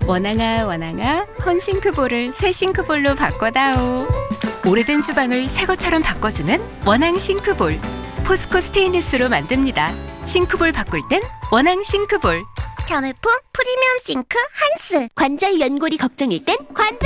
원앙아 원앙아 헌싱크볼을 새 싱크볼로 바꿔다오. 오래된 주방을 새 것처럼 바꿔주는 원앙 싱크볼. 포스코 스테인리스로 만듭니다. 싱크볼 바꿀 땐 원앙 싱크볼. 자매품 프리미엄 싱크 한스. 관절 연골이 걱정일 땐 관절